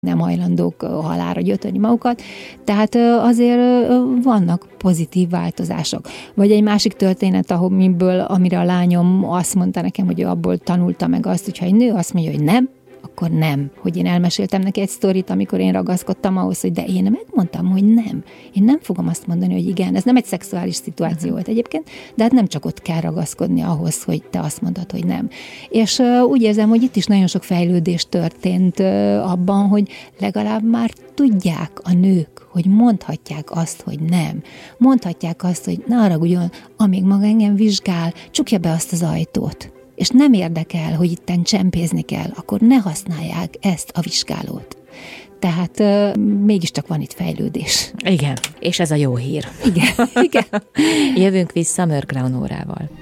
nem hajlandók halálra gyötörni magukat, tehát azért vannak pozitív változások. Vagy egy másik történet, amire a lányom azt mondta nekem, hogy ő abból tanulta meg azt, hogyha egy nő azt mondja, hogy nem, akkor nem. Hogy én elmeséltem neki egy sztorit, amikor én ragaszkodtam ahhoz, hogy de én megmondtam, hogy nem. Én nem fogom azt mondani, hogy igen. Ez nem egy szexuális szituáció volt egyébként, de hát nem csak ott kell ragaszkodni ahhoz, hogy te azt mondod, hogy nem. És úgy érzem, hogy itt is nagyon sok fejlődés történt abban, hogy legalább már tudják a nők, hogy mondhatják azt, hogy nem. Mondhatják azt, hogy ne haragudjon, amíg maga engem vizsgál, csukja be azt az ajtót. És nem érdekel, hogy itten csempézni kell, akkor ne használják ezt a vizsgálót. Tehát mégiscsak van itt fejlődés. Igen, és ez a jó hír. Igen. Jövünk vissza Mörk Leonórával.